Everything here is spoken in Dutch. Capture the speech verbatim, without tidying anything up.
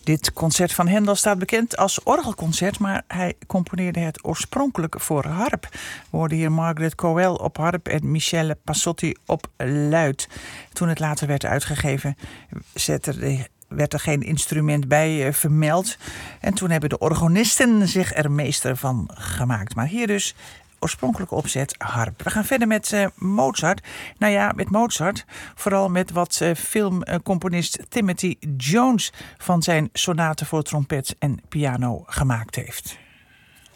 Dit concert van Händel staat bekend als orgelconcert, maar hij componeerde het oorspronkelijk voor harp. We hoorden hier Margaret Coel op harp en Michele Passotti op luid. Toen het later werd uitgegeven, zette de werd er geen instrument bij uh, vermeld. En toen hebben de organisten zich er meester van gemaakt. Maar hier dus oorspronkelijke opzet harp. We gaan verder met uh, Mozart. Nou ja, met Mozart. Vooral met wat uh, filmcomponist Timothy Jones van zijn sonaten voor trompet en piano gemaakt heeft.